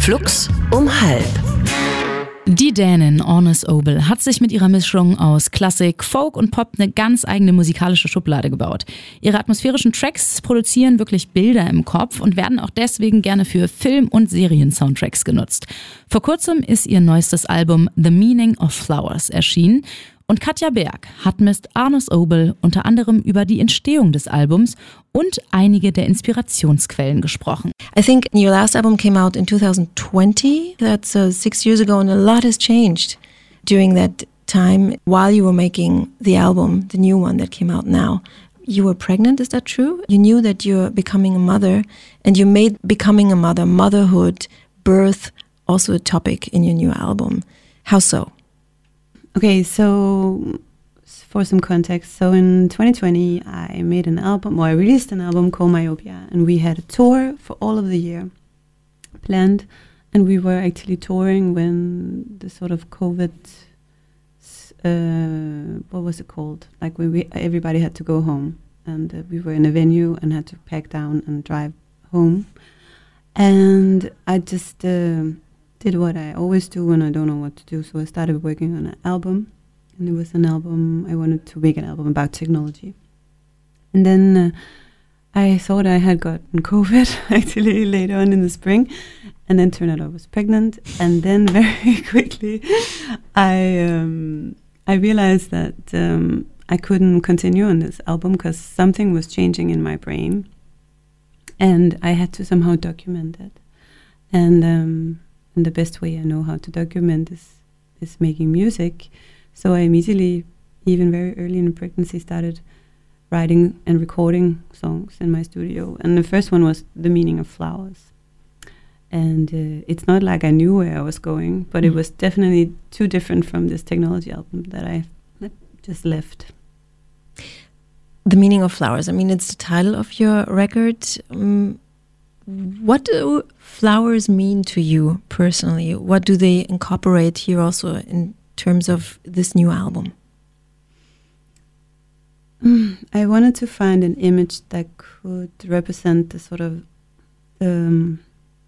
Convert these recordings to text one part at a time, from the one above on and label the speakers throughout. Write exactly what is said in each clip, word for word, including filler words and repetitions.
Speaker 1: Flux um halb.
Speaker 2: Die Dänin Ornes Obel hat sich mit ihrer Mischung aus Klassik, Folk und Pop eine ganz eigene musikalische Schublade gebaut. Ihre atmosphärischen Tracks produzieren wirklich Bilder im Kopf und werden auch deswegen gerne für Film- und Serien-Soundtracks genutzt. Vor kurzem ist ihr neuestes Album The Meaning of Flowers erschienen. Und Katja Berg hat mit Ornes Obel unter anderem über die Entstehung des Albums und einige der Inspirationsquellen gesprochen.
Speaker 3: I think your last album came out in two thousand twenty. That's uh, six years ago, and a lot has changed during that time while you were making the album, the new one that came out now. You were pregnant, is that true? You knew that you're becoming a mother, and you made becoming a mother, motherhood, birth, also a topic in your new album. How so?
Speaker 4: Okay, so for some context, so in twenty twenty, I made an album, or I released an album called Myopia, and we had a tour for all of the year planned, and we were actually touring when the sort of COVID, uh, what was it called? Like when we everybody had to go home, and uh, we were in a venue and had to pack down and drive home, and I just uh, did what I always do when I don't know what to do. So I started working on an album, and it was an album, I wanted to make an album about technology. And then uh, I thought I had gotten COVID actually later on in the spring, and then turned out I was pregnant. And then very quickly I um, I realized that um, I couldn't continue on this album because something was changing in my brain, and I had to somehow document it. And um, And the best way I know how to document is, is making music. So I immediately, even very early in the pregnancy, started writing and recording songs in my studio. And the first one was The Meaning of Flowers. And uh, it's not like I knew where I was going, but mm. it was definitely too different from this technology album that I just left.
Speaker 3: The Meaning of Flowers, I mean, it's the title of your record. Um, What do flowers mean to you personally? What do they incorporate here also in terms of this new album?
Speaker 4: Mm, I wanted to find an image that could represent the sort of um,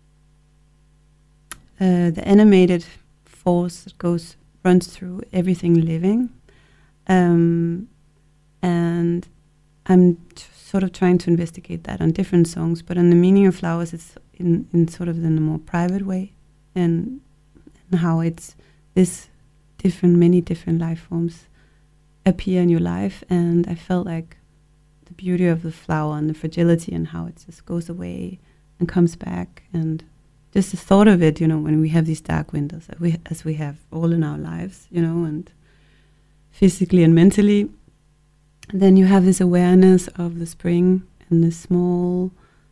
Speaker 4: uh, the animated force that goes runs through everything living, um, and I'm t- sort of trying to investigate that on different songs, but on The Meaning of Flowers, it's in, in sort of in a more private way, and, and how it's this different, many different life forms appear in your life. And I felt like the beauty of the flower and the fragility and how it just goes away and comes back, and just the thought of it, you know, when we have these dark windows, as we, as we have all in our lives, you know, and physically and mentally. And then you have this awareness of the spring and the small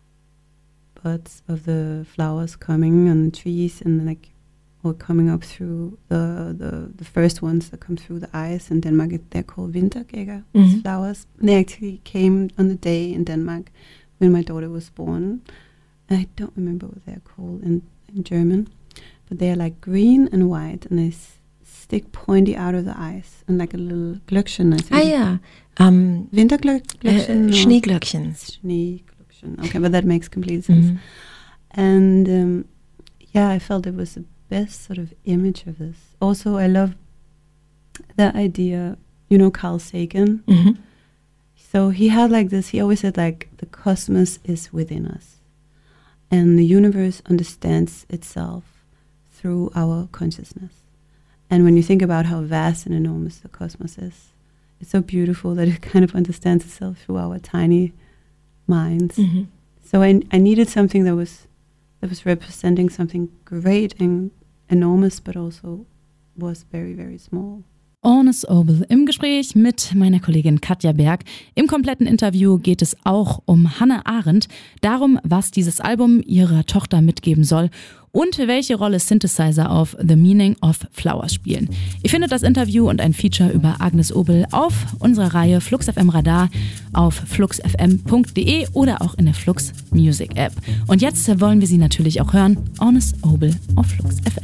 Speaker 4: buds of the flowers coming on the trees, and like or coming up through the, the, the first ones that come through the ice. In Denmark, they're called Vintergækker, mm-hmm. these flowers. They actually came on the day in Denmark when my daughter was born. I don't remember what they're called in, in German, but they are like green and white, and they s- stick pointy out of the ice, and like a little Glöckchen, I think.
Speaker 3: Ah, yeah. Um,
Speaker 4: Winterglöckchen?
Speaker 3: Uh, Schneeglöckchen.
Speaker 4: Schneeglöckchen. Okay, but that makes complete sense. Mm-hmm. And um, yeah, I felt it was the best sort of image of this. Also, I love the idea, you know, Carl Sagan.
Speaker 3: Mm-hmm.
Speaker 4: So he had like this, he always said like, the cosmos is within us. And the universe understands itself through our consciousness. And when you think about how vast and enormous the cosmos is, it's so beautiful that it kind of understands itself through our tiny minds. Mm-hmm. So I, I needed something that was that was representing something great and enormous, but also was very, very small.
Speaker 2: Ornes Obel im Gespräch mit meiner Kollegin Katja Berg. Im kompletten Interview geht es auch um Hannah Arendt, darum, was dieses Album ihrer Tochter mitgeben soll und welche Rolle Synthesizer auf The Meaning of Flowers spielen. Ihr findet das Interview und ein Feature über Agnes Obel auf unserer Reihe Flux F M Radar auf flux f m punkt d e oder auch in der Flux Music App. Und jetzt wollen wir sie natürlich auch hören. Ornes Obel auf Flux F M.